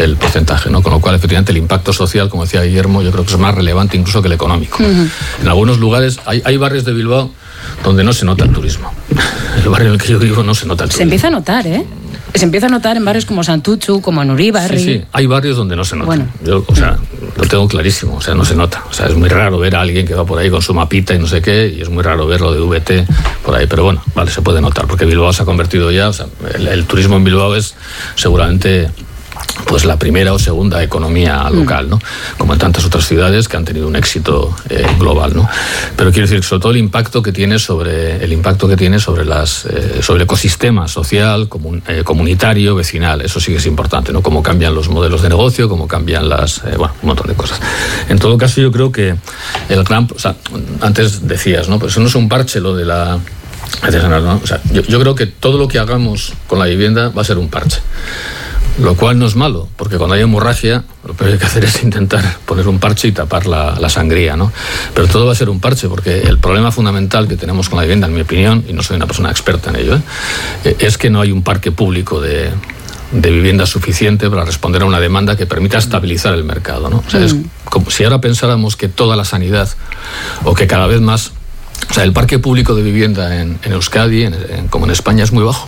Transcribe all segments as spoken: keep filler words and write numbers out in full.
el porcentaje, ¿no? Con lo cual, efectivamente, el impacto social, como decía Guillermo, yo creo que es más relevante incluso que el económico. Uh-huh. En algunos lugares, hay, hay barrios de Bilbao donde no se nota el turismo. En el barrio en el que yo vivo no se nota el turismo. Se empieza a notar, ¿eh? Se empieza a notar en barrios como Santutxu, como en Uribarri. Sí, sí, hay barrios donde no se nota. Bueno. Yo, o sea, lo tengo clarísimo, o sea, no se nota. O sea, es muy raro ver a alguien que va por ahí con su mapita y no sé qué, y es muy raro verlo de V T por ahí, pero bueno, vale, se puede notar, porque Bilbao se ha convertido ya, o sea, el, el turismo en Bilbao es seguramente pues la primera o segunda economía local, ¿no? Como en tantas otras ciudades que han tenido un éxito eh, global, ¿no? Pero quiero decir, sobre todo el impacto que tiene sobre el impacto que tiene sobre las eh, sobre el ecosistema social, comun, eh, comunitario, vecinal, eso sí que es importante, ¿no? Cómo cambian los modelos de negocio, cómo cambian las, eh, bueno, un montón de cosas. En todo caso, yo creo que el gran, o sea, antes decías, ¿no? Pues eso no es un parche lo de la ¿no? O sea, yo, yo creo que todo lo que hagamos con la vivienda va a ser un parche. Lo cual no es malo, porque cuando hay hemorragia, lo que hay que hacer es intentar poner un parche y tapar la, la sangría, ¿no? Pero todo va a ser un parche, porque el problema fundamental que tenemos con la vivienda, en mi opinión, y no soy una persona experta en ello, ¿eh? es que no hay un parque público de, de vivienda suficiente para responder a una demanda que permita estabilizar el mercado, ¿no? O sea, es como si ahora pensáramos que toda la sanidad, o que cada vez más, o sea, el parque público de vivienda en, en Euskadi, en, en, como en España, es muy bajo,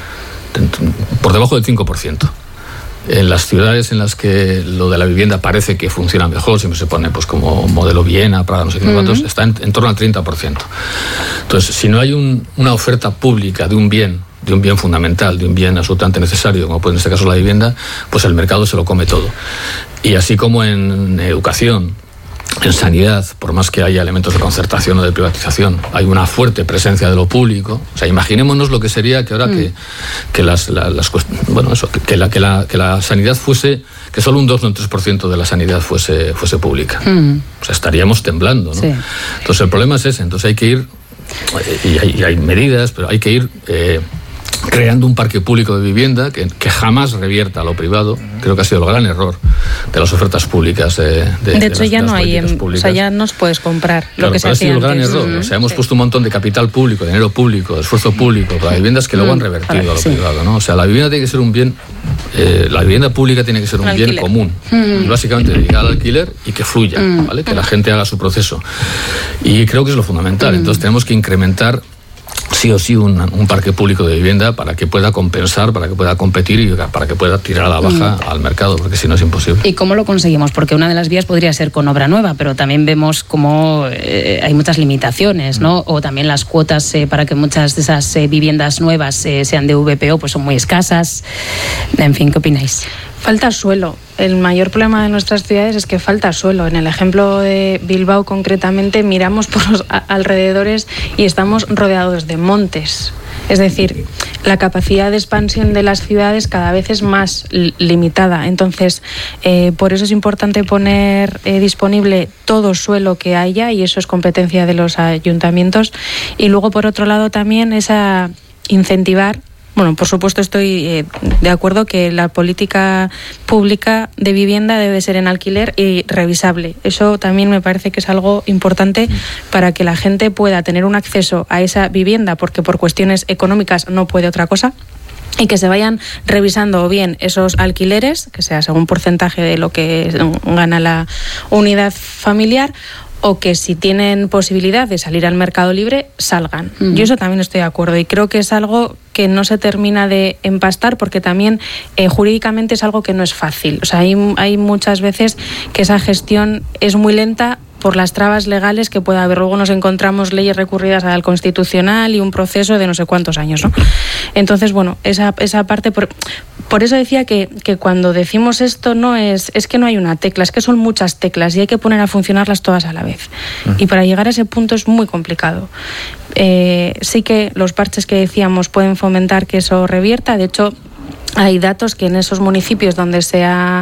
por debajo del cinco por ciento. En las ciudades en las que lo de la vivienda parece que funciona mejor, siempre se pone pues como modelo Viena, Praga, no sé qué uh-huh. cuántos, está en, en torno al treinta por ciento. Entonces, si no hay un, una oferta pública de un bien, de un bien fundamental, de un bien absolutamente necesario, como puede en este caso la vivienda, pues el mercado se lo come todo. Y así como en educación, en sanidad, por más que haya elementos de concertación o de privatización, hay una fuerte presencia de lo público. O sea, imaginémonos lo que sería que ahora mm. que, que las, las, las bueno eso, que, que la que la que la sanidad fuese, que solo un dos o un tres por ciento de la sanidad fuese fuese pública. Mm. O sea, estaríamos temblando, ¿no? Sí. Entonces el problema es ese. Entonces hay que ir, y hay, y hay medidas, pero hay que ir eh, creando un parque público de vivienda que, que jamás revierta a lo privado. Creo que ha sido el gran error de las ofertas públicas. De, de, de hecho, de las, ya de las no hay, en, o sea, ya nos puedes comprar claro, lo que se hacía antes. Ha sido el gran error. O sea, hemos sí. puesto un montón de capital público, de dinero público, de esfuerzo público para viviendas que luego han revertido mm, a lo sí. privado, ¿no? O sea, la vivienda tiene que ser un bien, eh, la vivienda pública tiene que ser un, un bien común. Mm. Y básicamente dedicar al alquiler y que fluya, mm. ¿vale? Que la gente haga su proceso. Y creo que es lo fundamental. Mm. Entonces tenemos que incrementar sí o sí un, un parque público de vivienda para que pueda compensar, para que pueda competir y para que pueda tirar a la baja mm. al mercado, porque si no es imposible. ¿Y cómo lo conseguimos? Porque una de las vías podría ser con obra nueva, pero también vemos cómo eh, hay muchas limitaciones, ¿no? Mm. O también las cuotas eh, para que muchas de esas eh, viviendas nuevas eh, sean de V P O, pues son muy escasas. En fin, ¿qué opináis? Falta suelo. El mayor problema de nuestras ciudades es que falta suelo. En el ejemplo de Bilbao, concretamente, miramos por los alrededores y estamos rodeados de montes. Es decir, la capacidad de expansión de las ciudades cada vez es más limitada. Entonces, eh, por eso es importante poner eh, disponible todo suelo que haya, y eso es competencia de los ayuntamientos. Y luego, por otro lado, también esa incentivar. Bueno, por supuesto estoy eh, de acuerdo que la política pública de vivienda debe ser en alquiler y revisable. Eso también me parece que es algo importante para que la gente pueda tener un acceso a esa vivienda, porque por cuestiones económicas no puede otra cosa. Y que se vayan revisando o bien esos alquileres, que sea según porcentaje de lo que gana la unidad familiar, o que si tienen posibilidad de salir al mercado libre, salgan. Uh-huh. Yo eso también estoy de acuerdo, y creo que es algo que no se termina de empastar, porque también eh, jurídicamente es algo que no es fácil. O sea, hay, hay muchas veces que esa gestión es muy lenta por las trabas legales que pueda haber. Luego nos encontramos leyes recurridas al Constitucional y un proceso de no sé cuántos años, ¿no? Entonces, bueno, esa, esa parte... Por, por eso decía que, que cuando decimos esto no es, es que no hay una tecla, es que son muchas teclas y hay que poner a funcionarlas todas a la vez. Uh-huh. Y para llegar a ese punto es muy complicado. Eh, sí que los parches que decíamos pueden fomentar que eso revierta. De hecho, hay datos que en esos municipios donde se ha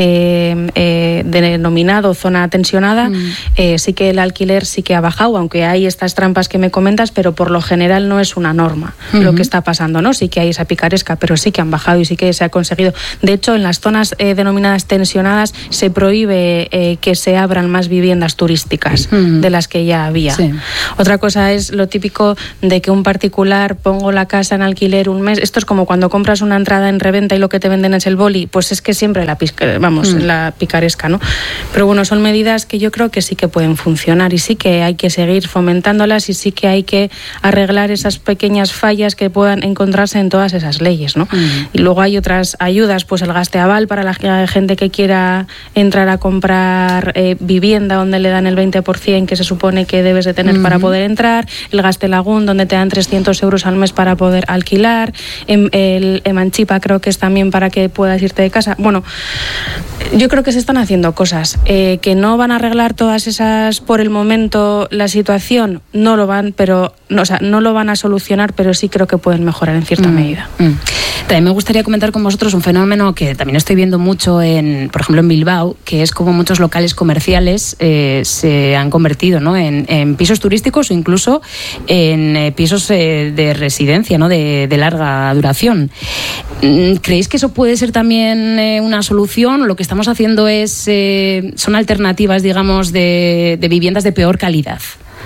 eh, eh, denominado zona tensionada, mm. eh, sí que el alquiler sí que ha bajado, aunque hay estas trampas que me comentas, pero por lo general no es una norma mm-hmm. lo que está pasando, ¿no? Sí que hay esa picaresca, pero sí que han bajado y sí que se ha conseguido. De hecho, en las zonas eh, denominadas tensionadas se prohíbe eh, que se abran más viviendas turísticas mm. de las que ya había. Sí. Otra cosa es lo típico de que un particular pongo la casa en alquiler un mes. Esto es como cuando compras una entrada en reventa y lo que te venden es el boli, pues es que siempre la, vamos, mm. la picaresca, ¿no? Pero bueno, son medidas que yo creo que sí que pueden funcionar y sí que hay que seguir fomentándolas y sí que hay que arreglar esas pequeñas fallas que puedan encontrarse en todas esas leyes, ¿no? Mm. Y luego hay otras ayudas, pues el gasteaval para la gente que quiera entrar a comprar eh, vivienda donde le dan el veinte por ciento que se supone que debes de tener mm. para poder entrar, el Gastelagún donde te dan trescientos euros al mes para poder alquilar, el Emanchipa creo que es también para que puedas irte de casa. Bueno, yo creo que se están haciendo cosas eh, que no van a arreglar todas esas por el momento la situación, no lo van, pero no, o sea, no lo van a solucionar, pero sí creo que pueden mejorar en cierta mm. medida. Mm. También me gustaría comentar con vosotros un fenómeno que también estoy viendo mucho en, por ejemplo, en Bilbao, que es como muchos locales comerciales eh, se han convertido, ¿no?, en, en pisos turísticos o incluso en eh, pisos eh, de residencia, ¿no?, de, de larga duración. ¿Creéis que eso puede ser también eh, una solución? Lo que estamos haciendo es eh, son alternativas, digamos, de, de viviendas de peor calidad.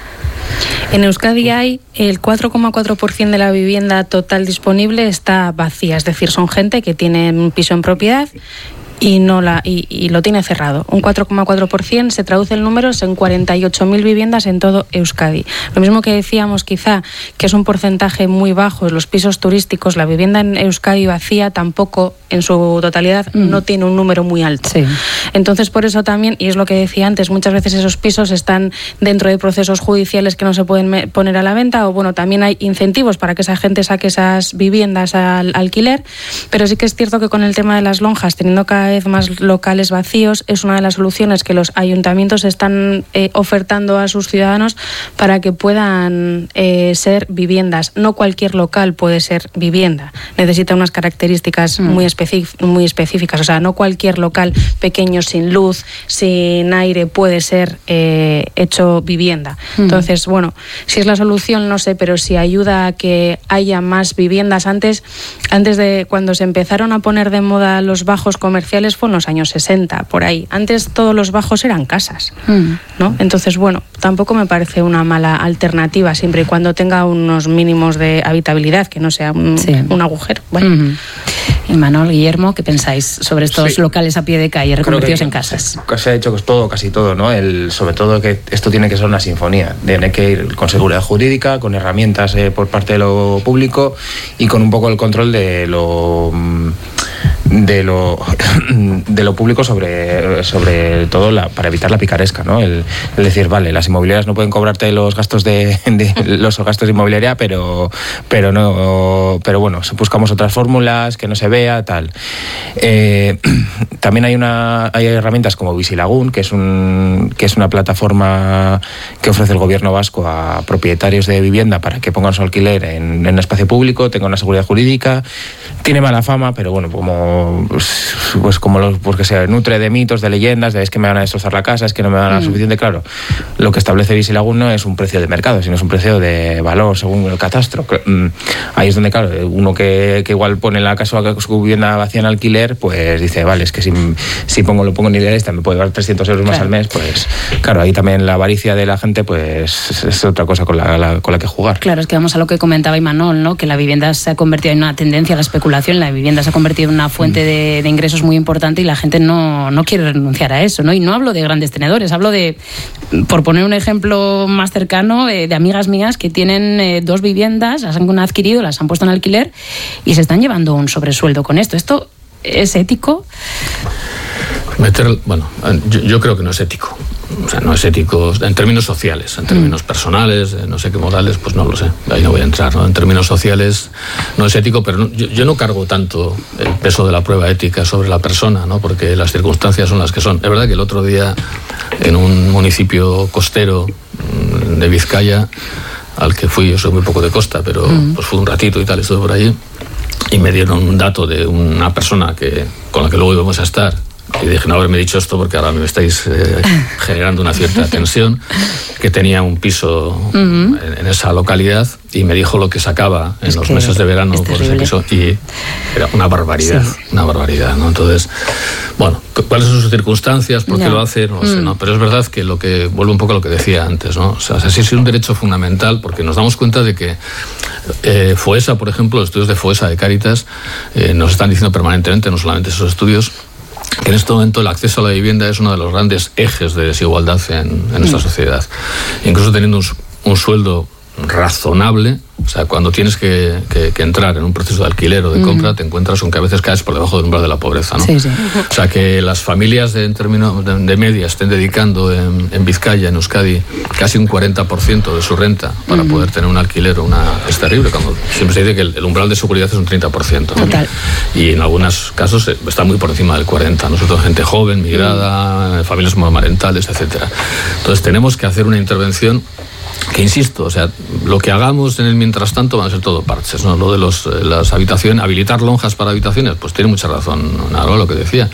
En Euskadi hay el cuatro coma cuatro por ciento de la vivienda total disponible está vacía, es decir, son gente que tiene un piso en propiedad y no la y, y lo tiene cerrado. Un cuatro coma cuatro por ciento se traduce en números en cuarenta y ocho mil viviendas en todo Euskadi. Lo mismo que decíamos quizá que es un porcentaje muy bajo en los pisos turísticos, la vivienda en Euskadi vacía tampoco en su totalidad mm. no tiene un número muy alto. Sí. Entonces por eso también, y es lo que decía antes, muchas veces esos pisos están dentro de procesos judiciales que no se pueden me- poner a la venta, o bueno, también hay incentivos para que esa gente saque esas viviendas al alquiler, pero sí que es cierto que con el tema de las lonjas, teniendo cada vez más locales vacíos, es una de las soluciones que los ayuntamientos están eh, ofertando a sus ciudadanos para que puedan eh, ser viviendas. No cualquier local puede ser vivienda, necesita unas características mm. muy, específ- muy específicas, o sea, no cualquier local pequeño, sin luz, sin aire, puede ser eh, hecho vivienda. Mm. Entonces, bueno, si es la solución, no sé, pero si ayuda a que haya más viviendas. Antes, antes de cuando se empezaron a poner de moda los bajos comerciales, fue en los años sesenta, por ahí. Antes todos los bajos eran casas, mm. ¿no? Entonces, bueno, tampoco me parece una mala alternativa, siempre y cuando tenga unos mínimos de habitabilidad, que no sea un, sí. un agujero. Bueno. Mm-hmm. Y Manuel, Guillermo, ¿qué pensáis sobre estos sí. locales a pie de calle reconvertidos en casas? Se ha hecho todo, casi todo, ¿no? El, sobre todo que esto tiene que ser una sinfonía. Tiene que ir con seguridad jurídica, con herramientas eh, por parte de lo público y con un poco el control de lo... de lo de lo público sobre sobre todo la, para evitar la picaresca, ¿no? El, el decir, vale, las inmobiliarias no pueden cobrarte los gastos de, de los gastos de inmobiliaria, pero pero no pero bueno, buscamos otras fórmulas que no se vea, tal. Eh, también hay una hay herramientas como Bisilagún, que es un que es una plataforma que ofrece el gobierno vasco a propietarios de vivienda para que pongan su alquiler en, en espacio público, tengan una seguridad jurídica. Tiene mala fama, pero bueno, como pues, pues como los, porque se nutre de mitos, de leyendas, de es que me van a destrozar la casa, es que no me van a dar mm. suficiente, claro. Lo que establece Bisilagún no es un precio de mercado, sino es un precio de valor según el catastro. Ahí es donde, claro, uno que, que igual pone la casa o su vivienda vacía en alquiler, pues dice, vale, es que si, si pongo lo pongo en idealista me puede dar trescientos euros más claro. al mes, pues claro, ahí también la avaricia de la gente pues es otra cosa con la, la, con la que jugar. Claro, es que vamos a lo que comentaba Imanol, ¿no? Que la vivienda se ha convertido en una tendencia a la especulación. La vivienda se ha convertido en una fuente de, de ingresos muy importante y la gente no, no quiere renunciar a eso, ¿no? Y no hablo de grandes tenedores, hablo de, por poner un ejemplo más cercano, eh, de amigas mías que tienen eh, dos viviendas, las han adquirido, las han puesto en alquiler y se están llevando un sobresueldo con esto. ¿Esto es ético? Meter, bueno, yo, yo creo que no es ético. O sea, no es ético en términos sociales, en términos mm. personales, no sé qué morales, pues no lo sé, ahí no voy a entrar, ¿no? En términos sociales no es ético, pero no, yo, yo no cargo tanto el peso de la prueba ética sobre la persona, ¿no? Porque las circunstancias son las que son. Es verdad que el otro día en un municipio costero de Vizcaya, al que fui, yo soy muy poco de costa, pero mm. pues fui un ratito y tal, estuve por allí, y me dieron un dato de una persona que, con la que luego íbamos a estar. Y dije, no haberme dicho esto porque ahora me estáis eh, generando una cierta tensión, que tenía un piso uh-huh. en, en esa localidad y me dijo lo que sacaba en es los meses de verano por ese piso y era una barbaridad, sí. una barbaridad, ¿no? Entonces, Bueno, ¿cuáles son sus circunstancias? ¿Por qué no. lo hace? No lo sé, mm. ¿no? Pero es verdad que lo que, vuelvo un poco a lo que decía antes, ¿no? O sea, sí es un derecho fundamental, porque nos damos cuenta de que eh, FOESA, por ejemplo, los estudios de FOESA, de Cáritas, eh, nos están diciendo permanentemente, no solamente esos estudios, que en este momento el acceso a la vivienda es uno de los grandes ejes de desigualdad en, en nuestra mm. sociedad. Incluso teniendo un, un sueldo razonable, o sea, cuando tienes que, que, que entrar en un proceso de alquiler o de compra, uh-huh. te encuentras con que a veces caes por debajo del umbral de la pobreza, ¿no? Sí, sí. O sea, que las familias de, en términos de, de media estén dedicando en, en Vizcaya, en Euskadi, casi un cuarenta por ciento de su renta para uh-huh. poder tener un alquiler o una... Es terrible, cuando siempre se dice que el, el umbral de seguridad es un treinta por ciento, ¿no? Total. Y en algunos casos está muy por encima del cuarenta por ciento. Nosotros, gente joven, migrada, uh-huh. familias monomarentales, etcétera. Entonces tenemos que hacer una intervención que, insisto, o sea, lo que hagamos en el mientras tanto van a ser todo parches, ¿no? Lo de los, las habitaciones, habilitar lonjas para habitaciones, pues tiene mucha razón Naro, lo que decía.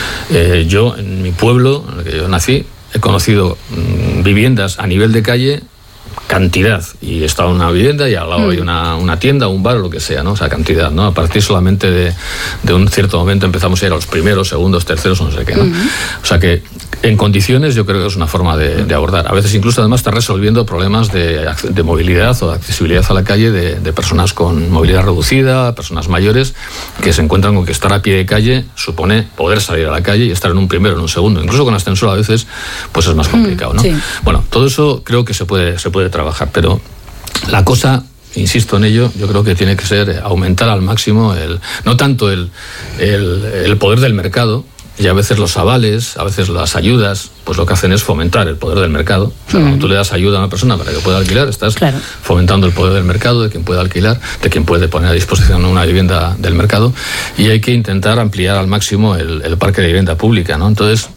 Eh, yo, en mi pueblo, en el que yo nací, he conocido mmm, viviendas a nivel de calle, cantidad, y estaba en una vivienda y al lado mm. hay una, una tienda, un bar o lo que sea, ¿no? O sea, cantidad, ¿no? A partir solamente de, de un cierto momento empezamos a ir a los primeros, segundos, terceros, no sé qué, ¿no? Mm. O sea que en condiciones yo creo que es una forma de, de abordar. A veces incluso además está resolviendo problemas de, de movilidad o de accesibilidad a la calle de, de personas con movilidad reducida, personas mayores, que se encuentran con que estar a pie de calle supone poder salir a la calle y estar en un primero, en un segundo. Incluso con ascensor a veces pues es más complicado, ¿no? Sí. Bueno, todo eso creo que se puede, se puede trabajar, pero la cosa, insisto en ello, yo creo que tiene que ser aumentar al máximo el, no tanto el, el, el poder del mercado, y a veces los avales, a veces las ayudas, pues lo que hacen es fomentar el poder del mercado. O sea, mm. cuando tú le das ayuda a una persona para que pueda alquilar, estás claro. fomentando el poder del mercado, de quien puede alquilar, de quien puede poner a disposición una vivienda del mercado, y hay que intentar ampliar al máximo el, el parque de vivienda pública, ¿no? Entonces,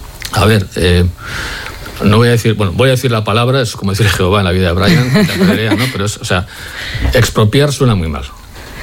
a ver, eh, no voy a decir, bueno, voy a decir la palabra, es como decir Jehová en la vida de Brian, de la pelea, ¿no? Pero es, o sea, expropiar suena muy mal.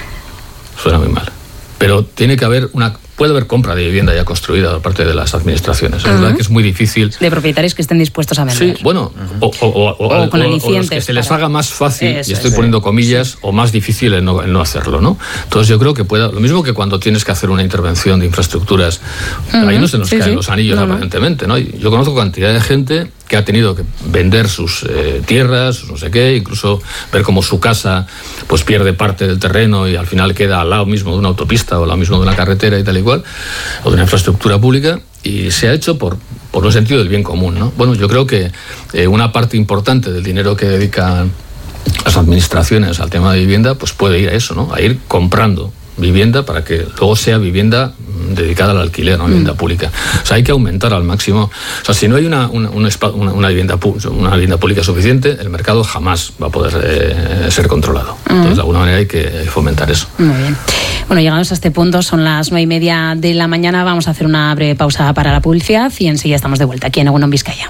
Suena muy mal. Pero tiene que haber una... Puede haber compra de vivienda ya construida por parte de las administraciones. Uh-huh. Es verdad que es muy difícil. De propietarios que estén dispuestos a vender. Sí, bueno, uh-huh. o, o, o, o, o con o, alicientes. O los que se les haga más fácil, eso, y estoy sí. poniendo comillas, sí. o más difícil el no, el no hacerlo, ¿no? Entonces yo creo que pueda... Lo mismo que cuando tienes que hacer una intervención de infraestructuras, uh-huh. ahí no se nos sí, caen sí. los anillos no, aparentemente, ¿no? Yo conozco cantidad de gente que ha tenido que vender sus eh, tierras, sus no sé qué, incluso ver cómo su casa pues pierde parte del terreno y al final queda al lado mismo de una autopista o al lado mismo de una carretera y tal y cual, o de una infraestructura pública, y se ha hecho por, por un sentido del bien común, ¿no? Bueno, yo creo que eh, una parte importante del dinero que dedican las administraciones al tema de vivienda, pues puede ir a eso, ¿no? A ir comprando vivienda para que luego sea vivienda dedicada al alquiler, no vivienda mm. pública. O sea, hay que aumentar al máximo. O sea, si no hay una, una, una, una, vivienda, una vivienda pública suficiente, el mercado jamás va a poder eh, ser controlado. Mm. Entonces, de alguna manera hay que fomentar eso. Muy bien. Bueno, llegados a este punto, son las nueve y media de la mañana. Vamos a hacer una breve pausa para la publicidad y enseguida estamos de vuelta aquí en Egunon Vizcaya.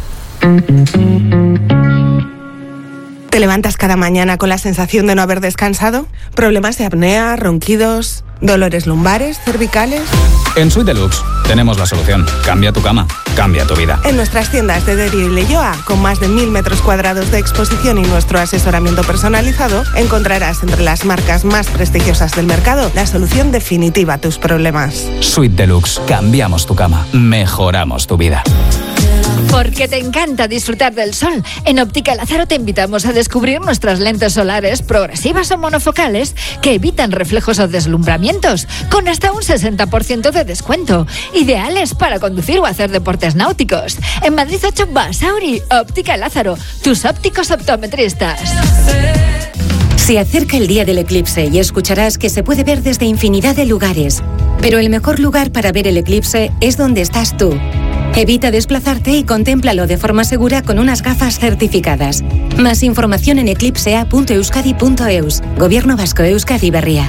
¿Te levantas cada mañana con la sensación de no haber descansado? ¿Problemas de apnea, ronquidos, dolores lumbares, cervicales? En Suite Deluxe tenemos la solución. Cambia tu cama, cambia tu vida. En nuestras tiendas de Derio y Leioa, con más de mil metros cuadrados de exposición y nuestro asesoramiento personalizado, encontrarás entre las marcas más prestigiosas del mercado la solución definitiva a tus problemas. Suite Deluxe. Cambiamos tu cama, mejoramos tu vida. Porque te encanta disfrutar del sol, en Óptica Lázaro te invitamos a descubrir nuestras lentes solares progresivas o monofocales que evitan reflejos o deslumbramientos, con hasta un sesenta por ciento de descuento, ideales para conducir o hacer deportes náuticos. En Madrid ocho, Basauri, Óptica Lázaro, tus ópticos optometristas. Se acerca el día del eclipse y escucharás que se puede ver desde infinidad de lugares, pero el mejor lugar para ver el eclipse es donde estás tú. Evita desplazarte y contémplalo de forma segura con unas gafas certificadas. Más información en eclipsea punto euskadi punto eus. Gobierno Vasco, Euskadi Berria.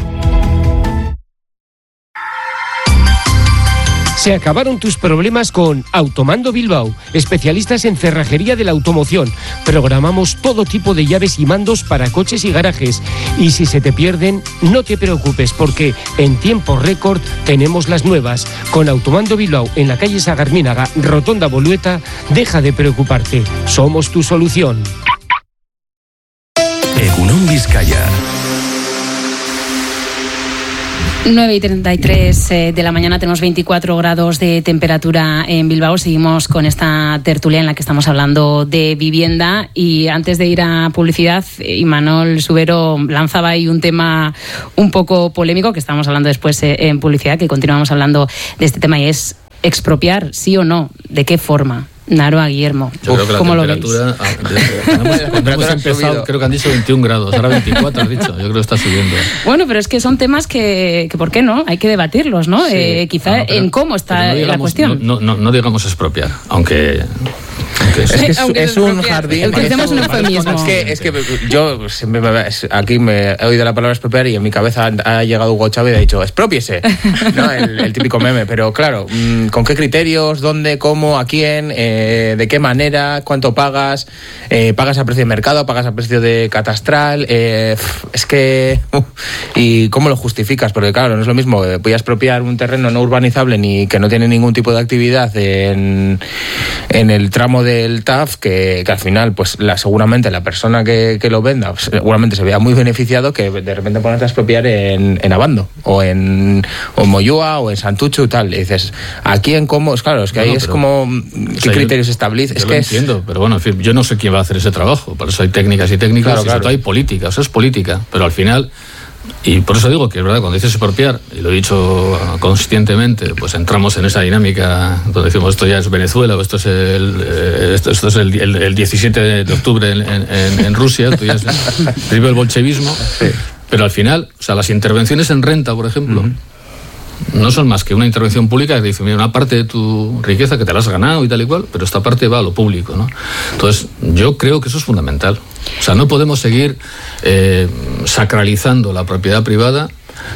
Se acabaron tus problemas con Automando Bilbao, especialistas en cerrajería de la automoción. Programamos todo tipo de llaves y mandos para coches y garajes. Y si se te pierden, no te preocupes, porque en tiempo récord tenemos las nuevas. Con Automando Bilbao, en la calle Sagarminaga, Rotonda Bolueta, deja de preocuparte. Somos tu solución. Egunon Vizcaya. nueve y treinta y tres eh, de la mañana, tenemos veinticuatro grados de temperatura en Bilbao. Seguimos con esta tertulia en la que estamos hablando de vivienda. Y antes de ir a publicidad, eh, Imanol Subero lanzaba ahí un tema un poco polémico, que estamos hablando después eh, en publicidad, que continuamos hablando de este tema, y es expropiar, sí o no, ¿de qué forma? Naroa, Guillermo, yo creo que ¿cómo la lo veis? Hemos, cuando hemos empezado, creo que han dicho veintiún grados, ahora veinticuatro has dicho, yo creo que está subiendo. Bueno, pero es que son temas que, que ¿por qué no? Hay que debatirlos, ¿no? Sí, eh, quizá no, pero, en cómo está no digamos, la cuestión. No, no, no digamos expropiar, aunque... Es que es, es un jardín. Utilicemos un eufemismo. Es que, es que yo siempre me, aquí me he oído la palabra expropiar y en mi cabeza ha, ha llegado Hugo Chávez y ha dicho expropiese, ¿no? el, el típico meme. Pero claro, ¿con qué criterios? ¿Dónde? ¿Cómo? ¿A quién? Eh, ¿De qué manera? ¿Cuánto pagas? Eh, ¿Pagas a precio de mercado? ¿Pagas a precio de catastral? Eh, es que... Uh, ¿Y cómo lo justificas? Porque claro, no es lo mismo. Voy a expropiar un terreno no urbanizable ni que no tiene ningún tipo de actividad en, en el tramo de el T A F, que, que al final pues la, seguramente la persona que, que lo venda pues, seguramente se vea muy beneficiado que de repente ponerte a expropiar en, en Abando o en, o en Moyúa o en Santucho y tal, y dices, ¿a quién? ¿Cómo? Es claro, es que no, ahí no, es como ¿qué o sea, criterios estableces? Es lo que entiendo, es... pero bueno, en fin, yo no sé quién va a hacer ese trabajo, por eso hay técnicas y técnicas, claro, y sobre claro. todo hay política, o sea, es política, pero al final... Y por eso digo que es verdad, cuando dices expropiar, y lo he dicho consistentemente, pues entramos en esa dinámica donde decimos esto ya es Venezuela, o esto es el, esto, esto es el, el, el diecisiete de octubre en, en, en Rusia, esto ya es el, el bolchevismo, sí. Pero al final, o sea, las intervenciones en renta, por ejemplo, uh-huh. no son más que una intervención pública que te dice, mira, una parte de tu riqueza que te la has ganado y tal y cual, pero esta parte va a lo público, ¿no? Entonces, yo creo que eso es fundamental. O sea, no podemos seguir eh, sacralizando la propiedad privada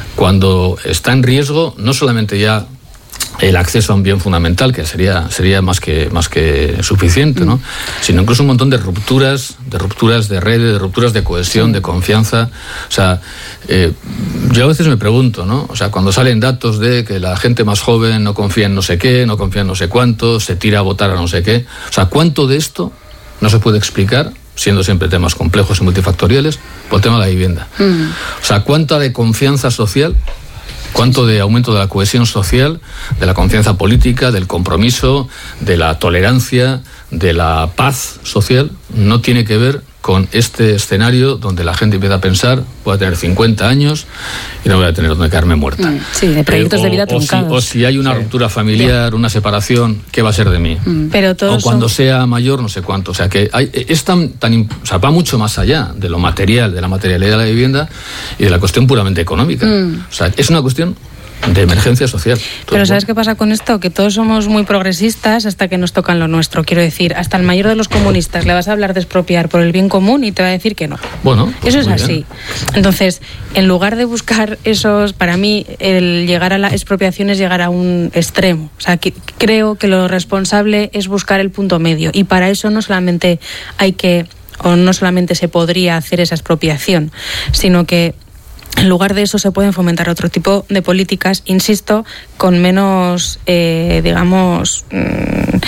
cuando está en riesgo no solamente ya el acceso a un bien fundamental, que sería sería más que más que suficiente, ¿no? Sino incluso un montón de rupturas, de rupturas de redes, de rupturas de cohesión, de confianza. O sea, eh, yo a veces me pregunto, ¿no? O sea, cuando salen datos de que la gente más joven no confía en no sé qué, no confía en no sé cuánto, se tira a votar a no sé qué. O sea, ¿cuánto de esto no se puede explicar, siendo siempre temas complejos y multifactoriales, por el tema de la vivienda? Mm. O sea, ¿cuánta de confianza social, cuánto de aumento de la cohesión social, de la confianza política, del compromiso, de la tolerancia, de la paz social, no tiene que ver con este escenario donde la gente empieza a pensar, voy a tener cincuenta años y no voy a tener donde quedarme muerta? Sí, de proyectos eh, o, de vida truncados. O si, o si hay una sí. ruptura familiar, una separación, ¿qué va a ser de mí? Pero todos o cuando son... sea mayor, no sé cuánto. O sea, que hay, es tan, tan, o sea, va mucho más allá de lo material, de la materialidad de la vivienda y de la cuestión puramente económica. Mm. O sea, es una cuestión de emergencia social. Pero ¿sabes qué pasa con esto? Que todos somos muy progresistas hasta que nos tocan lo nuestro. Quiero decir, hasta el mayor de los comunistas le vas a hablar de expropiar por el bien común y te va a decir que no. Bueno, pues eso es así. Bien. Entonces, en lugar de buscar esos, para mí, el llegar a la expropiación es llegar a un extremo. O sea, que, creo que lo responsable es buscar el punto medio. Y para eso no solamente hay que, o no solamente se podría hacer esa expropiación, sino que en lugar de eso se pueden fomentar otro tipo de políticas, insisto, con menos, eh, digamos, mmm,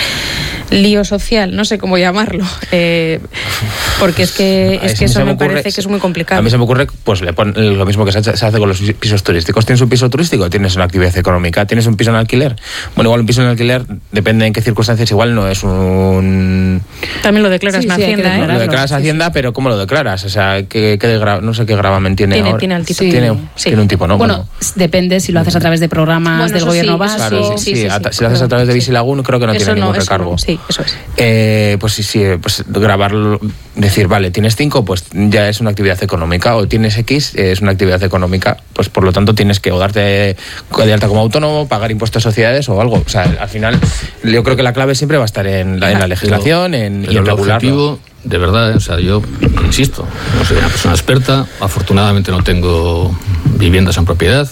lío social, no sé cómo llamarlo, eh, porque es que, es que eso me, me ocurre, parece que es muy complicado. A mí se me ocurre, pues le pon, lo mismo que se hace con los pisos turísticos. ¿Tienes un piso turístico? ¿Tienes una actividad económica? ¿Tienes un piso en alquiler? Bueno, igual un piso en alquiler, depende en qué circunstancias, igual no es un... También lo declaras sí, en sí, Hacienda, ¿eh? Lo declaras en sí, Hacienda, sí. Pero ¿cómo lo declaras? O sea, ¿qué, qué gra... no sé qué gravamen tiene Tiene, ahora. tiene el tipo. Sí. Tiene, sí. tiene un tipo, ¿no? Bueno, bueno, depende si lo haces a través de programas bueno, del gobierno sí, vasco. Claro, sí, sí, sí, sí, sí. Si lo haces a través de Visilagun, creo que no eso tiene no, ningún eso recargo. No. Sí, eso es. Eh, pues sí, sí, pues grabarlo, decir, vale, tienes cinco, pues ya es una actividad económica, o tienes X, es una actividad económica, pues por lo tanto tienes que o darte de alta como autónomo, pagar impuestos a sociedades o algo. O sea, al final, yo creo que la clave siempre va a estar en la, en la legislación pero, en, pero y en el regularlo. Objetivo, de verdad, o sea, yo insisto, no soy una persona experta, afortunadamente no tengo viviendas en propiedad.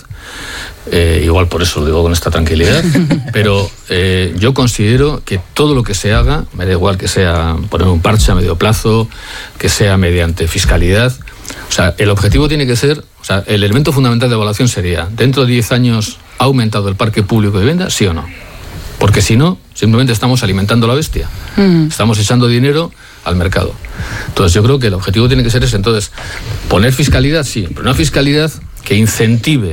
Eh, igual por eso lo digo con esta tranquilidad, pero eh, yo considero que todo lo que se haga, me da igual que sea poner un parche a medio plazo, que sea mediante fiscalidad, o sea, el objetivo tiene que ser, o sea, el elemento fundamental de evaluación sería, dentro de diez años, ¿ha aumentado el parque público de vivienda? ¿Sí o no? Porque si no, simplemente estamos alimentando a la bestia, mm. estamos echando dinero al mercado. Entonces yo creo que el objetivo tiene que ser ese, entonces, poner fiscalidad, sí, pero una fiscalidad que incentive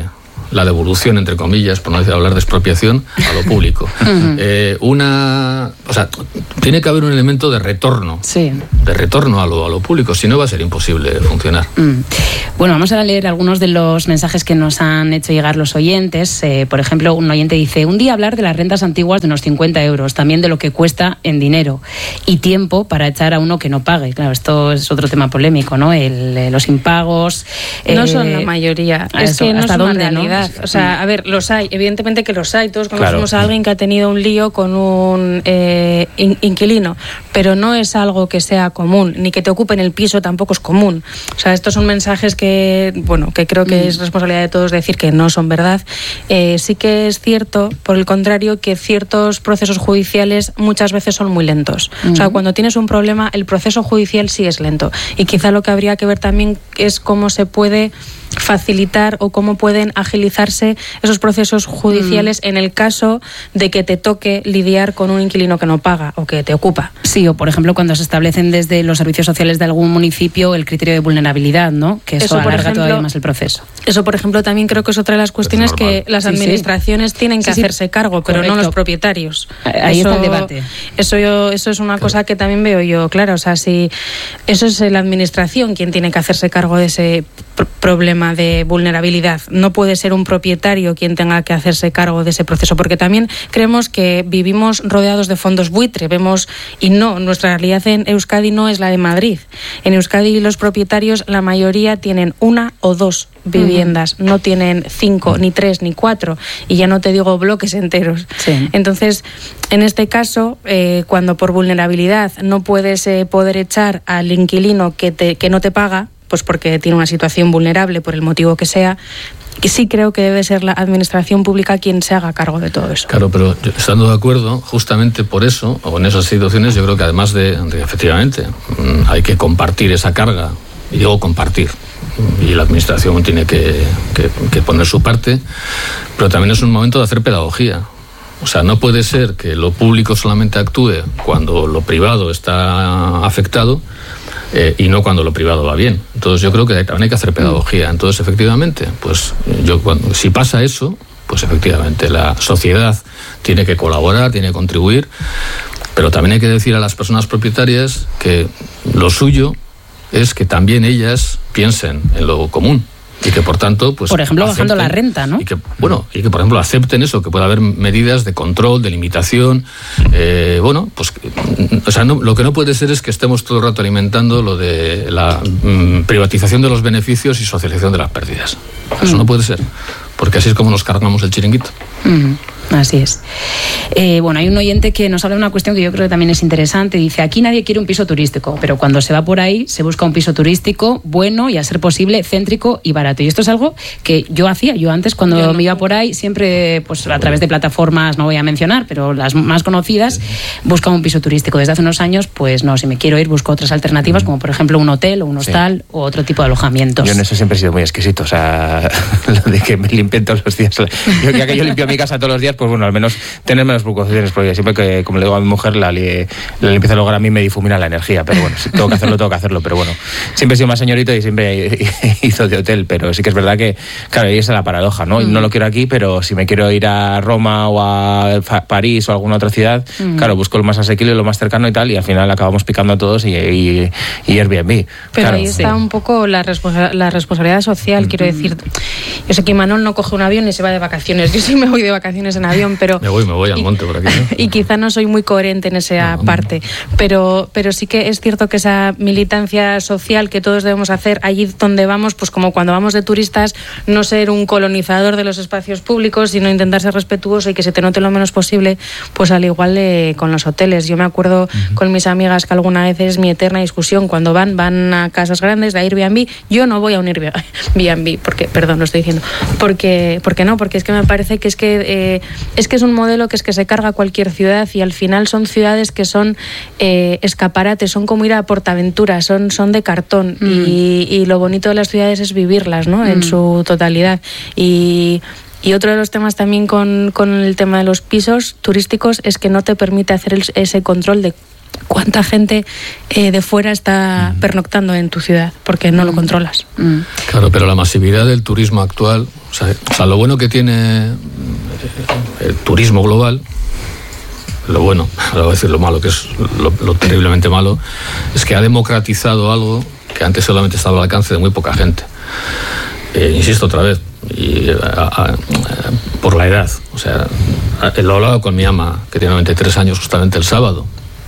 la devolución, entre comillas, por no decir hablar de expropiación, a lo público. Uh-huh. eh, una, o sea, tiene que haber un elemento de retorno, sí. de retorno a lo, a lo público, si no va a ser imposible funcionar. Mm. Bueno, vamos a leer algunos de los mensajes que nos han hecho llegar los oyentes. Eh, por ejemplo, un oyente dice, un día hablar de las rentas antiguas de unos cincuenta euros, también de lo que cuesta en dinero y tiempo para echar a uno que no pague. Claro, esto es otro tema polémico, ¿no? El, los impagos. No eh, son la mayoría, es eso, que no es ¿hasta una dónde, realidad. ¿no? O sea, a ver, los hay, evidentemente que los hay. Todos conocemos Claro. a alguien que ha tenido un lío con un eh, in- inquilino, pero no es algo que sea común, ni que te ocupen el piso tampoco es común. O sea, estos son mensajes que, bueno, que creo que mm. es responsabilidad de todos decir que no son verdad. Eh, sí que es cierto, por el contrario, que ciertos procesos judiciales muchas veces son muy lentos. Mm. O sea, cuando tienes un problema, el proceso judicial sí es lento. Y quizá lo que habría que ver también es cómo se puede facilitar o cómo pueden agilizarse esos procesos judiciales mm. en el caso de que te toque lidiar con un inquilino que no paga o que te ocupa. Sí, o por ejemplo cuando se establecen desde los servicios sociales de algún municipio el criterio de vulnerabilidad, ¿no? Que eso, eso alarga ejemplo, todavía más el proceso. Eso, por ejemplo, también creo que es otra de las cuestiones que las sí, administraciones sí. tienen que sí, hacerse cargo, pero correcto. No los propietarios. Ahí eso, está el debate. Eso, yo, eso es una claro. cosa que también veo yo, claro, o sea, si eso es la administración quien tiene que hacerse cargo de ese pr- problema de vulnerabilidad. No puede ser un propietario quien tenga que hacerse cargo de ese proceso, porque también creemos que vivimos rodeados de fondos buitre, vemos, y no, nuestra realidad en Euskadi no es la de Madrid. En Euskadi los propietarios, la mayoría tienen una o dos viviendas, uh-huh. no tienen cinco, ni tres, ni cuatro, y ya no te digo bloques enteros. Sí. Entonces, en este caso, eh, cuando por vulnerabilidad no puedes eh, poder echar al inquilino que, te, que no te paga, pues porque tiene una situación vulnerable por el motivo que sea, que sí creo que debe ser la administración pública quien se haga cargo de todo eso. Claro, pero estando de acuerdo, justamente por eso, o en esas situaciones, yo creo que además de, de efectivamente, hay que compartir esa carga, y digo compartir, y la administración tiene que, que, que poner su parte, pero también es un momento de hacer pedagogía. O sea, no puede ser que lo público solamente actúe cuando lo privado está afectado, Eh, y no cuando lo privado va bien. Entonces yo creo que también hay que hacer pedagogía. Entonces efectivamente, pues yo cuando, si pasa eso, pues efectivamente la sociedad tiene que colaborar, tiene que contribuir, pero también hay que decir a las personas propietarias que lo suyo es que también ellas piensen en lo común. Y que por tanto, pues por ejemplo, acepten, bajando la renta, ¿no? Y que, bueno, y que por ejemplo acepten eso, que pueda haber medidas de control, de limitación. Eh, bueno, pues, o sea, no, lo que no puede ser es que estemos todo el rato alimentando lo de la mm, privatización de los beneficios y socialización de las pérdidas. Eso mm. no puede ser, porque así es como nos cargamos el chiringuito. Mm. Así es. Eh, bueno, hay un oyente que nos habla de una cuestión que yo creo que también es interesante. Dice, aquí nadie quiere un piso turístico, pero cuando se va por ahí se busca un piso turístico bueno y a ser posible céntrico y barato. Y esto es algo que yo hacía. Yo antes cuando yo no. me iba por ahí siempre, pues a través de plataformas, no voy a mencionar, pero las más conocidas, buscaba un piso turístico. Desde hace unos años, pues no, si me quiero ir busco otras alternativas, como por ejemplo un hotel o un hostal sí. o otro tipo de alojamientos. Yo en eso siempre he sido muy exquisito. O sea, lo de que me limpien todos los días. Yo, ya que yo limpio mi casa todos los días, pues bueno, al menos tener menos preocupaciones, porque siempre que, como le digo a mi mujer, la, la limpieza del hogar a mí me difumina la energía, pero bueno, si tengo que hacerlo, tengo que hacerlo, pero bueno, siempre he sido más señorito y siempre hizo de hotel, pero sí que es verdad que, claro, ahí es la paradoja, ¿no? Mm. No lo quiero aquí, pero si me quiero ir a Roma o a París o a alguna otra ciudad, mm. claro, busco lo más asequible, lo más cercano y tal, y al final acabamos picando a todos y, y, y Airbnb. Pero claro, ahí está sí. un poco la, responsa- la responsabilidad social, mm. quiero decir, yo sé que Imanol no coge un avión ni se va de vacaciones, yo sí me voy de vacaciones en avión, pero... Me voy, me voy al monte por aquí, ¿no? Y quizá no soy muy coherente en esa no, parte, pero, pero sí que es cierto que esa militancia social que todos debemos hacer allí donde vamos, pues como cuando vamos de turistas, no ser un colonizador de los espacios públicos, sino intentar ser respetuoso y que se te note lo menos posible, pues al igual de, con los hoteles. Yo me acuerdo uh-huh. con mis amigas que alguna vez es mi eterna discusión, cuando van, van a casas grandes de Airbnb, yo no voy a un Airbnb, porque, perdón, lo estoy diciendo, porque, porque no, porque es que me parece que es que, eh, es que es un modelo que es que se carga cualquier ciudad y al final son ciudades que son eh, escaparates, son como ir a Portaventura, son, son de cartón mm. y, y lo bonito de las ciudades es vivirlas, ¿no? Mm. En su totalidad. Y, y otro de los temas también con, con el tema de los pisos turísticos es que no te permite hacer el, ese control de cuánta gente eh, de fuera está mm. pernoctando en tu ciudad, porque no mm. lo controlas. Mm. Claro, pero la masividad del turismo actual, o sea, o sea, lo bueno que tiene el turismo global, lo bueno, ahora voy a decir lo malo, que es lo, lo terriblemente malo, es que ha democratizado algo que antes solamente estaba al alcance de muy poca gente. Eh, insisto otra vez, y, a, a, a, por la edad, o sea, lo he hablado con mi ama, que tiene noventa y tres años, justamente el sábado.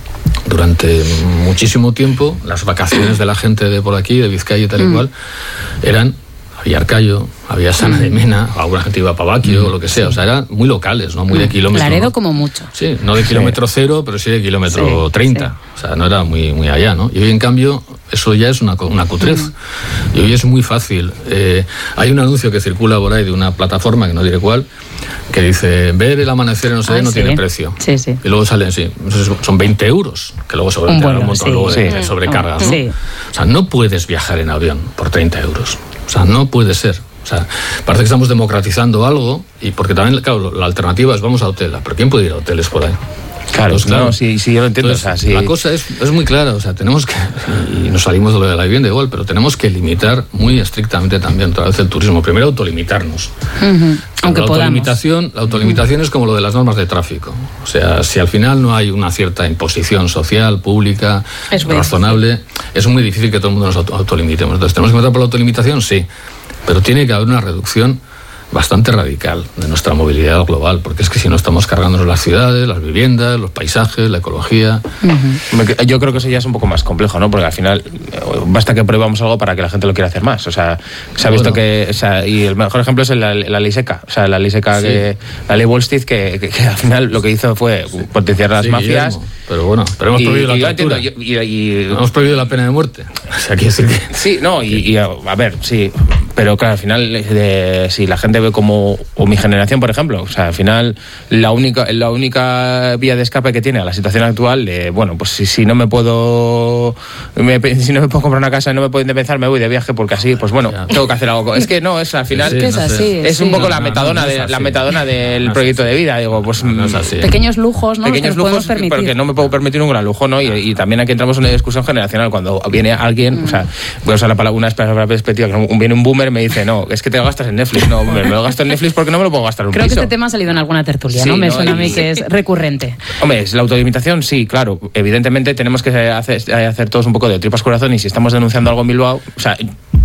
Durante muchísimo tiempo, las vacaciones de la gente de por aquí, de Vizcaya y tal y cual, eran, había Arcayo, había Sana de Mena, alguna gente iba a Pavaquio, o lo que sea, o sea, eran muy locales, ¿no? Muy de kilómetro. Laredo, ¿no? como mucho. Sí, no de kilómetro cero, pero sí de kilómetro sí, treinta, sí. O sea, no era muy, muy allá, ¿no? Y hoy, en cambio, eso ya es una, una cutrez. Mm. Y hoy es muy fácil. Eh, hay un anuncio que circula por ahí de una plataforma, que no diré cuál, que dice, ver el amanecer no sé, ah, no sí. tiene precio. Sí, sí. Y luego salen, sí, son veinte euros, que luego sobre un, bueno, un montón sí. luego de, de sobrecarga, ¿no? Sí. O sea, no puedes viajar en avión por treinta euros. O sea, no puede ser. O sea, parece que estamos democratizando algo, y porque también, claro, la alternativa es vamos a hotel. ¿Pero quién puede ir a hoteles por ahí? Claro, pues claro. No, sí, sí, yo lo entiendo. Entonces, o sea, sí. La cosa es, es muy clara, o sea, tenemos que, y nos salimos de lo de la vivienda igual, pero tenemos que limitar muy estrictamente también otra vez el turismo. Primero, autolimitarnos. Uh-huh. Aunque la autolimitación, la autolimitación uh-huh. es como lo de las normas de tráfico. O sea, si al final no hay una cierta imposición social, pública, es razonable, difícil. Es muy difícil que todo el mundo nos auto- autolimitemos. Entonces, ¿tenemos que empezar por la autolimitación? Sí. Pero tiene que haber una reducción bastante radical de nuestra movilidad global, porque es que si no estamos cargándonos las ciudades, las viviendas, los paisajes, la ecología. Uh-huh. Yo creo que eso ya es un poco más complejo, ¿no? Porque al final basta que probamos algo para que la gente lo quiera hacer más. O sea, se ha visto bueno. que, o sea, y el mejor ejemplo es la, la ley seca, o sea, la ley seca, sí. que, la ley Wall Street, que, que, que al final lo que hizo fue sí. potenciar las sí, mafias. Guillermo. Pero bueno, pero hemos prohibido y, la tortura. Y, y, y, hemos prohibido la pena de muerte. O sea, quiere decir que... Sí, no, y, y a, a ver, sí, pero claro, al final, de, si la gente ve como, o mi generación, por ejemplo, o sea, al final, la única la única vía de escape que tiene a la situación actual, de, bueno, pues si, si no me puedo, me, si no me puedo comprar una casa y no me puedo independizar, me voy de viaje porque así, pues bueno, tengo que hacer algo. Es que no, es al final, sí, sí, es, no así, sé. es sí. un poco no, la no, metadona, no, no de, es la metadona del no proyecto de vida, digo, pues no, no es así. Pequeños lujos, ¿no? Pequeños lujos, porque no me puedo permitir un gran lujo, ¿no? Y, y también aquí entramos en una discusión generacional. Cuando viene alguien, mm. o sea, voy a usar la palabra, una perspectiva, que viene un boomer y me dice, no, es que te lo gastas en Netflix. No, me lo gasto en Netflix porque no me lo puedo gastar en un Creo piso. que este tema ha salido en alguna tertulia, sí, ¿no? Me ¿no? suena a mí que es recurrente. Hombre, es la autolimitación, sí, claro. Evidentemente tenemos que hacer, hacer todos un poco de tripas corazón, y si estamos denunciando algo en Bilbao, o sea,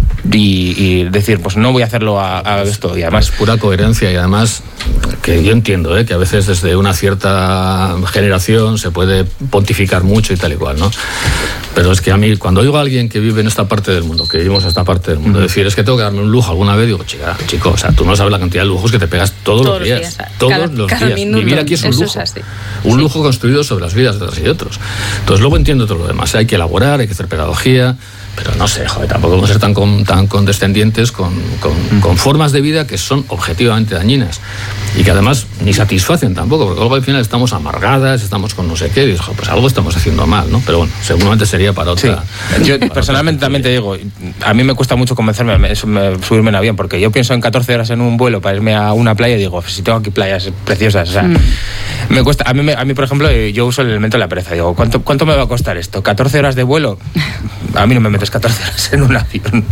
y, y decir, pues no voy a hacerlo a, a esto. Y además, es pura coherencia, y además que yo entiendo ¿eh? que a veces desde una cierta generación se puede pontificar mucho y tal y cual, ¿no? Pero es que a mí, cuando oigo a alguien que vive en esta parte del mundo, que vivimos en esta parte del mundo, uh-huh. decir, es que tengo que darme un lujo alguna vez, digo, chica, chico, o sea, tú no sabes la cantidad de lujos que te pegas todos, todos los días. días todos cada, los cada días. Minuto, Vivir aquí es un lujo. Es un sí. lujo construido sobre las vidas de otros y de otros. Entonces luego entiendo todo lo demás. Hay que elaborar, hay que hacer pedagogía, pero no sé, joder, tampoco vamos a ser tan, con, tan condescendientes con, con, mm. con formas de vida que son objetivamente dañinas y que además ni satisfacen tampoco, porque luego al final estamos amargadas, estamos con no sé qué, y digo, pues algo estamos haciendo mal, ¿no? Pero bueno, seguramente sería para otra... Sí. Yo para personalmente otra también te digo, a mí me cuesta mucho convencerme me, me, subirme en avión, porque yo pienso en catorce horas en un vuelo para irme a una playa y digo, si tengo aquí playas preciosas, o sea, mm. me cuesta, a mí, me, a mí por ejemplo, yo uso el elemento de la pereza, digo, ¿cuánto, cuánto me va a costar esto? ¿catorce horas de vuelo? A mí no me metes catorce horas en un avión.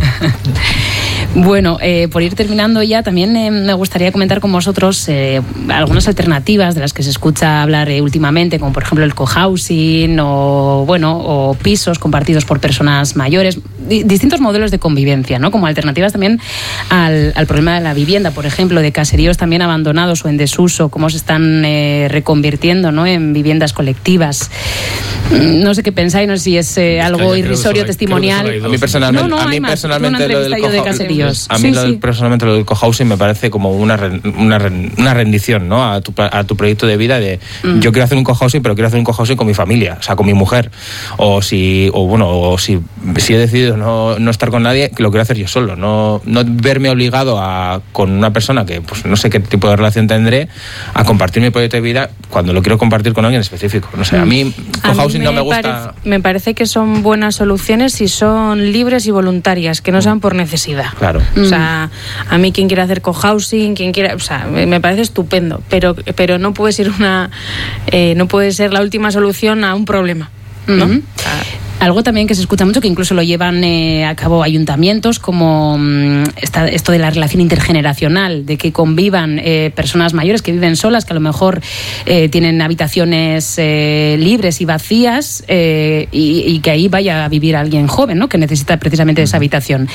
Bueno, eh, por ir terminando ya, también eh, me gustaría comentar con vosotros eh, algunas alternativas de las que se escucha hablar eh, últimamente, como por ejemplo el cohousing o, bueno, o pisos compartidos por personas mayores, di- distintos modelos de convivencia, ¿no? Como alternativas también al, al problema de la vivienda, por ejemplo, de caseríos también abandonados o en desuso, cómo se están eh, reconvirtiendo, ¿no? En viviendas colectivas. No sé qué pensáis, no sé si es eh, algo irrisorio, testimonial. A mí personalmente, no, no, a mí personalmente lo del cohousing, a mí sí, lo del, sí. personalmente lo del cohousing me parece como una una, una rendición, ¿no? A tu, a tu proyecto de vida de mm. yo quiero hacer un cohousing, pero quiero hacer un cohousing con mi familia, o sea, con mi mujer, o si o bueno, o si, si he decidido no, no estar con nadie, lo quiero hacer yo solo, no, no verme obligado a con una persona que pues no sé qué tipo de relación tendré a compartir mi proyecto de vida cuando lo quiero compartir con alguien específico. No sé, a mí cohousing no me gusta. Parece, me parece que son buenas soluciones si son libres y voluntarias, que no sean por necesidad. Claro. O sea, a mí quien quiera hacer cohousing, quien quiera, o sea, me parece estupendo, pero pero no puede ser una eh, no puede ser la última solución a un problema. ¿no? Uh-huh. Ah. Algo también que se escucha mucho, que incluso lo llevan eh, a cabo ayuntamientos, como mmm, esta, esto de la relación intergeneracional, de que convivan eh, personas mayores que viven solas, que a lo mejor eh, tienen habitaciones eh, libres y vacías, eh, y, y que ahí vaya a vivir alguien joven, ¿no?, que necesita precisamente esa habitación.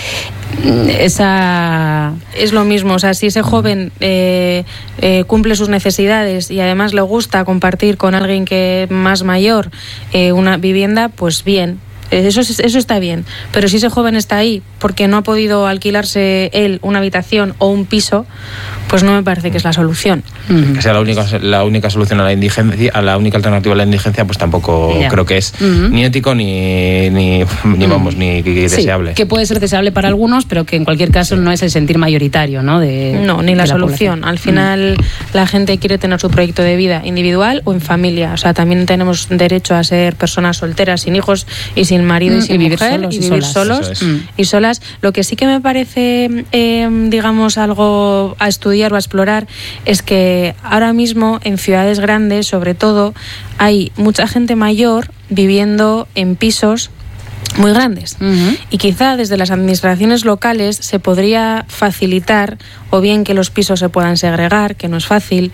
Esa... Es lo mismo, o sea, si ese joven eh, eh, cumple sus necesidades y además le gusta compartir con alguien que es más mayor eh, una vivienda, pues bien. Eso, eso está bien, pero si ese joven está ahí porque no ha podido alquilarse él una habitación o un piso, pues no me parece que es la solución. Uh-huh. Que sea la única, la única solución a la indigencia, a la única alternativa a la indigencia, pues tampoco yeah. creo que es uh-huh. ni ético ni, ni, ni vamos, uh-huh. ni deseable. Sí, que puede ser deseable para algunos, pero que en cualquier caso sí. no es el sentir mayoritario, ¿no? De, no, ni la, la solución. población. Al final uh-huh. la gente quiere tener su proyecto de vida individual o en familia. O sea, también tenemos derecho a ser personas solteras, sin hijos y sin marido mm, y sin y vivir mujer, solos y, y vivir solos, solos es. y solas. Lo que sí que me parece, eh, digamos, algo a estudiar o a explorar es que ahora mismo en ciudades grandes, sobre todo, hay mucha gente mayor viviendo en pisos muy grandes. Uh-huh. Y quizá desde las administraciones locales se podría facilitar o bien que los pisos se puedan segregar, que no es fácil,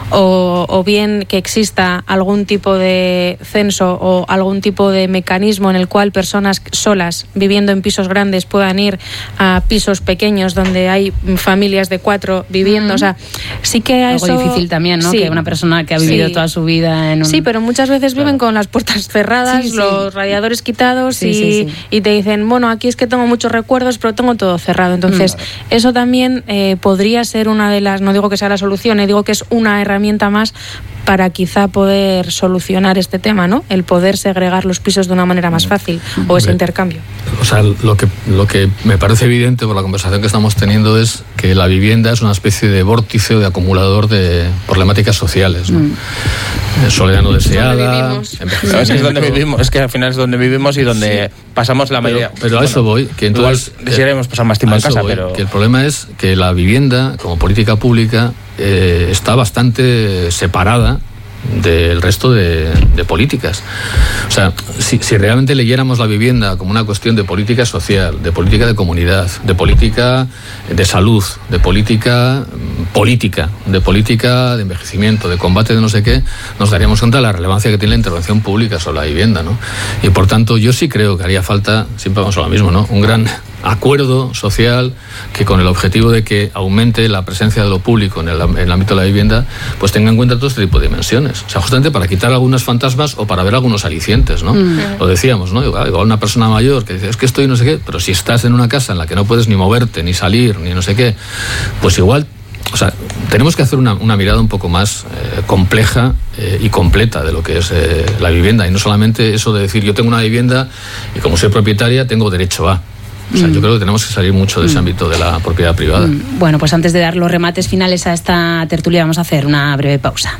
o, o bien que exista algún tipo de censo o algún tipo de mecanismo en el cual personas solas viviendo en pisos grandes puedan ir a pisos pequeños donde hay familias de cuatro viviendo. Uh-huh. O sea, sí que algo eso... difícil también, ¿no? Sí. Que una persona que ha vivido sí. toda su vida en un... Sí, pero muchas veces claro. viven con las puertas cerradas, sí, sí. los radiadores quitados sí, y, sí, sí. y te dicen, bueno, aquí es que tengo muchos recuerdos, pero tengo todo cerrado. Entonces, mm. eso también eh, podría ser una de las, no digo que sea la solución, eh, digo que es una herramienta más para quizá poder solucionar este tema, ¿no? El poder segregar los pisos de una manera más fácil mm. o ese intercambio. O sea, lo que, lo que me parece evidente por la conversación que estamos teniendo es que la vivienda es una especie de vórtice o de acumulador de problemáticas sociales, ¿no? Mm. Soledad no deseada, envejecimiento. Es, es donde vivimos, es que al final es donde vivimos y donde sí. pasamos la mayoría. Pero, pero a eso voy, que entonces desearíamos pasar más tiempo en casa, voy, pero que el problema es que la vivienda como política pública eh, está bastante separada del resto de, de políticas. O sea, si, si realmente leyéramos la vivienda como una cuestión de política social, de política de comunidad, de política de salud, de política política, de política de envejecimiento, de combate de no sé qué, nos daríamos cuenta de la relevancia que tiene la intervención pública sobre la vivienda, ¿no? Y por tanto, yo sí creo que haría falta, siempre vamos a lo mismo, ¿no?, un gran acuerdo social que con el objetivo de que aumente la presencia de lo público en el, en el ámbito de la vivienda, pues tenga en cuenta todo este tipo de dimensiones. O sea, justamente para quitar algunos fantasmas o para ver algunos alicientes, ¿no? Mm. Lo decíamos, ¿no? Igual, igual una persona mayor que dice, es que estoy no sé qué, pero si estás en una casa en la que no puedes ni moverte, ni salir, ni no sé qué, pues igual, o sea, tenemos que hacer una, una mirada un poco más eh, compleja eh, y completa de lo que es eh, la vivienda, y no solamente eso de decir, yo tengo una vivienda y como soy propietaria tengo derecho a... O sea, yo creo que tenemos que salir mucho de ese ámbito de la propiedad privada. Bueno, pues antes de dar los remates finales a esta tertulia vamos a hacer una breve pausa.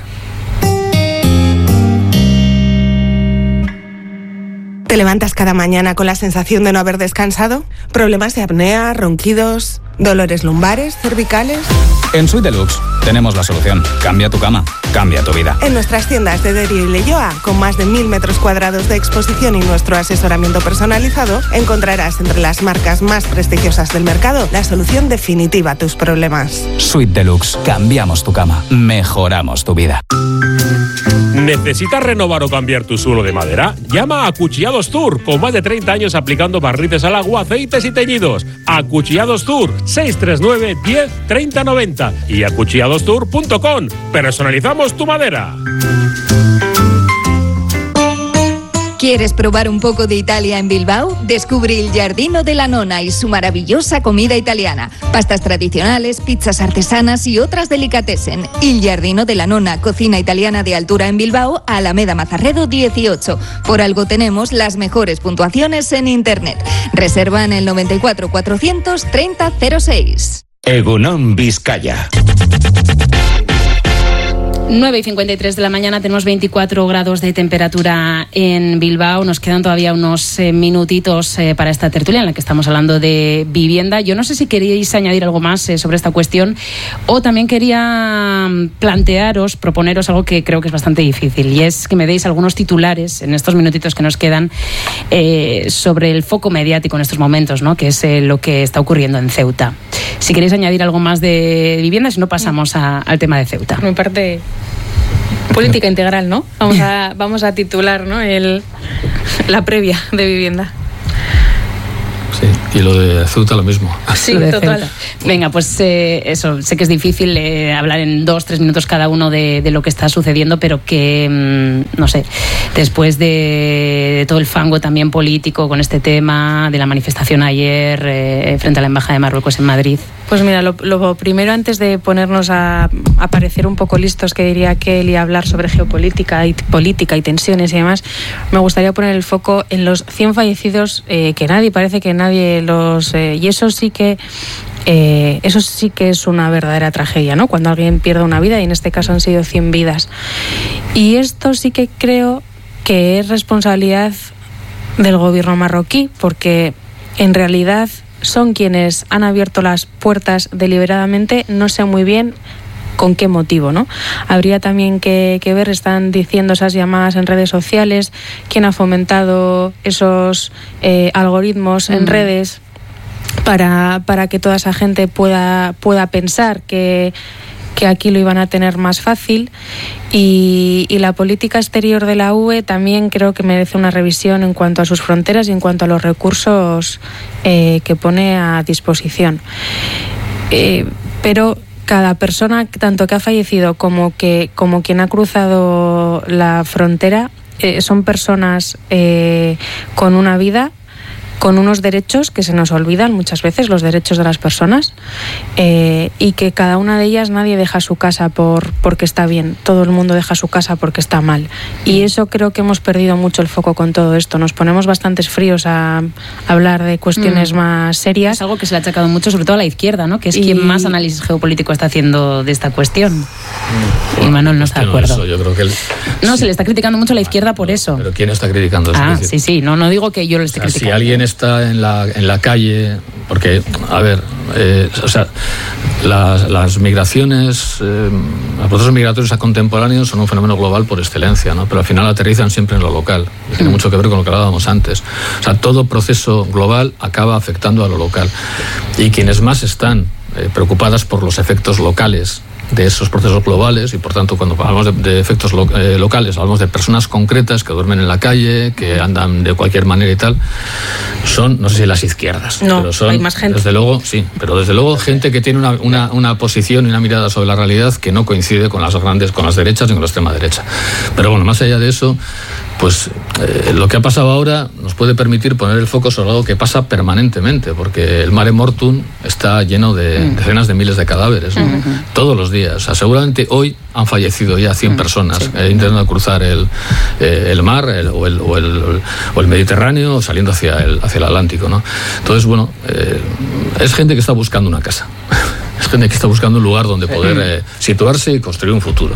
¿Te levantas cada mañana con la sensación de no haber descansado? ¿Problemas de apnea, ronquidos, dolores lumbares, cervicales? En Suite Deluxe tenemos la solución. Cambia tu cama, cambia tu vida. En nuestras tiendas de Derio y Leioa, con más de mil metros cuadrados de exposición y nuestro asesoramiento personalizado, encontrarás entre las marcas más prestigiosas del mercado la solución definitiva a tus problemas. Suite Deluxe. Cambiamos tu cama, mejoramos tu vida. ¿Necesitas renovar o cambiar tu suelo de madera? Llama a Acuchillados Tour, con más de treinta años aplicando barnices al agua, aceites y teñidos. Acuchillados Tour, seis tres nueve, diez, treinta, noventa y acuchillados tour punto com. Personalizamos tu madera. ¿Quieres probar un poco de Italia en Bilbao? Descubre il Giardino della Nonna y su maravillosa comida italiana. Pastas tradicionales, pizzas artesanas y otras delicatessen. Il Giardino della Nonna, cocina italiana de altura en Bilbao, Alameda Mazarredo dieciocho. Por algo tenemos las mejores puntuaciones en internet. Reserva en el noventa y cuatro, cuatrocientos treinta, cero seis. Egunon Vizcaya. nueve y cincuenta y tres de la mañana, tenemos veinticuatro grados de temperatura en Bilbao. Nos quedan todavía unos eh, minutitos eh, para esta tertulia en la que estamos hablando de vivienda. Yo no sé si queríais añadir algo más eh, sobre esta cuestión, o también quería plantearos, proponeros algo que creo que es bastante difícil, y es que me deis algunos titulares en estos minutitos que nos quedan eh, sobre el foco mediático en estos momentos, ¿no? Que es eh, lo que está ocurriendo en Ceuta. Si queréis añadir algo más de vivienda, si no pasamos a, al tema de Ceuta. Me parte política integral, ¿no? Vamos a, vamos a titular, ¿no? El, la previa de vivienda. Sí, y lo de Ceuta lo mismo. Sí, total. Ceuta. Venga, pues eh, eso, sé que es difícil eh, hablar en dos, tres minutos cada uno de, de lo que está sucediendo, pero que, mmm, no sé, después de, de todo el fango también político con este tema, de la manifestación ayer eh, frente a la Embajada de Marruecos en Madrid. Pues mira, lo, lo primero, antes de ponernos a, a parecer un poco listos, que diría aquel, y hablar sobre geopolítica y política y tensiones y demás, me gustaría poner el foco en los cien fallecidos, eh, que nadie, parece que nadie los... Eh, y eso sí que... Eh, eso sí que es una verdadera tragedia, ¿no? Cuando alguien pierde una vida, y en este caso han sido cien vidas. Y esto sí que creo que es responsabilidad del gobierno marroquí, porque en realidad son quienes han abierto las puertas deliberadamente, no sé muy bien con qué motivo, ¿no? Habría también que, que ver, están diciendo esas llamadas en redes sociales, quién ha fomentado esos eh, algoritmos en mm. redes para, para que toda esa gente pueda, pueda pensar que que aquí lo iban a tener más fácil. Y, y la política exterior de la U E también creo que merece una revisión en cuanto a sus fronteras y en cuanto a los recursos eh, que pone a disposición. Eh, pero cada persona, tanto que ha fallecido como que como quien ha cruzado la frontera, eh, son personas eh, con una vida, con unos derechos que se nos olvidan muchas veces, los derechos de las personas, eh, y que cada una de ellas, nadie deja su casa por porque está bien, todo el mundo deja su casa porque está mal. Y eso creo que hemos perdido mucho el foco con todo esto. Nos ponemos bastantes fríos a, a hablar de cuestiones mm. más serias. Es algo que se le ha achacado mucho, sobre todo a la izquierda, ¿no? Que es y... quien más análisis geopolítico está haciendo de esta cuestión. Bueno, y Manuel no está de acuerdo. Eso, yo creo que él... No, se le está criticando mucho a la izquierda por eso. ¿Pero quién está criticando eso? Ah, sí, sí, no, no digo que yo lo esté o sea, criticando. Si alguien está en la, en la calle, porque, a ver, eh, o sea, las, las migraciones, eh, los procesos migratorios contemporáneos son un fenómeno global por excelencia, ¿no? Pero al final aterrizan siempre en lo local, y tiene mucho que ver con lo que hablábamos antes. O sea, todo proceso global acaba afectando a lo local, y quienes más están eh, preocupadas por los efectos locales de esos procesos globales, y por tanto cuando hablamos de, de efectos lo, eh, locales, hablamos de personas concretas que duermen en la calle, que andan de cualquier manera y tal, son, no sé si las izquierdas, no, pero son, hay más gente. Desde luego, sí, pero desde luego gente que tiene una, una, una posición y una mirada sobre la realidad que no coincide con las grandes, con las derechas ni con la extrema derecha. Pero bueno, más allá de eso, pues eh, lo que ha pasado ahora nos puede permitir poner el foco sobre algo que pasa permanentemente, porque el Mare Mortum está lleno de mm. decenas de miles de cadáveres, ¿no? Uh-huh. Todos los días. O sea, seguramente hoy han fallecido ya cien mm. personas sí. eh, intentando cruzar el, eh, el mar el, o, el, o, el, o el Mediterráneo, saliendo hacia el, hacia el Atlántico, ¿no? Entonces, bueno, eh, es gente que está buscando una casa. Es gente que está buscando un lugar donde poder eh, situarse y construir un futuro.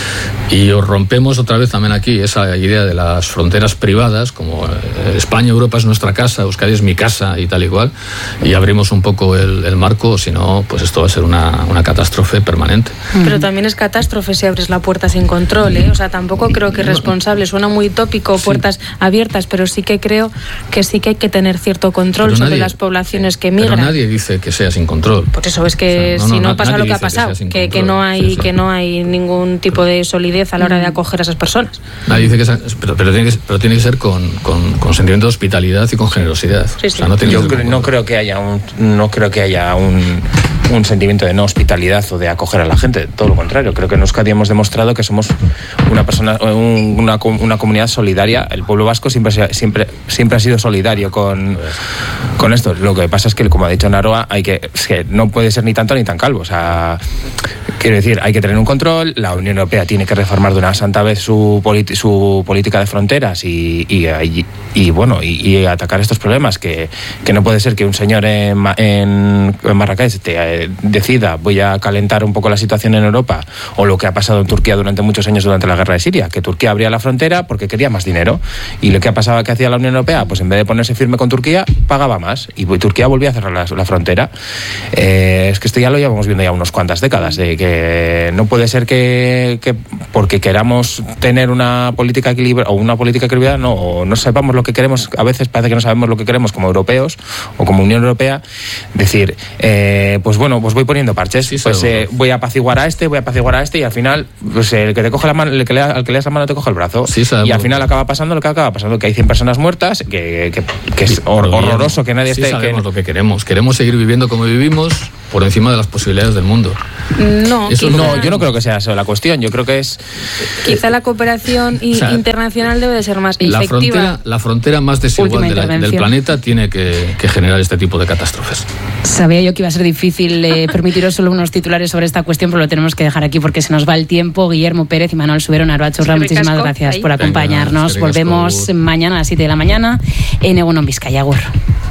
Y rompemos otra vez también aquí esa idea de las fronteras privadas, como eh, España, Europa es nuestra casa, Euskadi es mi casa y tal y cual, y abrimos un poco el, el marco, si no, pues esto va a ser una, una catástrofe permanente. Pero también es catástrofe si abres la puerta sin control, ¿eh? O sea, tampoco creo que es responsable, suena muy tópico, puertas sí. abiertas, pero sí que creo que sí que hay que tener cierto control pero sobre nadie, las poblaciones que migran. Pero nadie dice que sea sin control. Por eso es que... O sea, no, no, si no, no pasa lo que ha pasado, que, que, que no hay sí, que no hay ningún tipo de solidez a la hora de acoger a esas personas. Nadie dice que sea, pero, pero, tiene que, pero tiene que ser con, con, con sentimiento de hospitalidad y con generosidad. Sí, sí. O sea, no tiene Yo creo, no creo que haya un no creo que haya un un sentimiento de no hospitalidad o de acoger a la gente, todo lo contrario. Creo que en Euskadi hemos demostrado que somos una persona, un, una, una comunidad solidaria. El pueblo vasco siempre, siempre, siempre ha sido solidario con, con esto. Lo que pasa es que, como ha dicho Naroa, hay que, es que no puede ser ni tanto ni tan calvo. O sea, quiero decir, hay que tener un control. La Unión Europea tiene que reformar de una santa vez su, politi- su política de fronteras y, y, y, y bueno, y, y atacar estos problemas. Que, que no puede ser que un señor en, en, en Marrakech te eh, decida voy a calentar un poco la situación en Europa, o lo que ha pasado en Turquía durante muchos años durante la guerra de Siria, que Turquía abría la frontera porque quería más dinero, y lo que ha pasado que hacía la Unión Europea, pues en vez de ponerse firme con Turquía, pagaba más, y Turquía volvía a cerrar la, la frontera. Eh, es que esto ya lo llevamos viendo ya unas cuantas décadas, de que no puede ser que, que porque queramos tener una política equilibrada o una política equilibrada, no, o no sepamos lo que queremos, a veces parece que no sabemos lo que queremos como europeos o como Unión Europea, decir, eh, pues bueno, pues voy poniendo parches, sí, pues eh, voy a apaciguar a este, voy a apaciguar a este, y al final, pues el que te coge la mano, el que le, al que le das la mano te coge el brazo, sí, y al final acaba pasando lo que acaba pasando, que hay cien personas muertas, que, que, que es hor- horroroso que nadie sí esté... sabemos que... lo que queremos, queremos seguir viviendo como vivimos, por encima de las posibilidades del mundo. No, Eso no, yo no creo que sea eso la cuestión, yo creo que es... Quizá la cooperación y, o sea, internacional debe de ser más la efectiva. Frontera, la frontera más desigual de la, del planeta tiene que, que generar este tipo de catástrofes. Sabía yo que iba a ser difícil eh, permitiros solo unos titulares sobre esta cuestión, pero lo tenemos que dejar aquí porque se nos va el tiempo. Guillermo Pérez y Manuel Subero, Narvachurra, muchísimas gracias por acompañarnos. Venga, Volvemos mañana a las siete de la mañana en Egunon Bizkaia. Agur.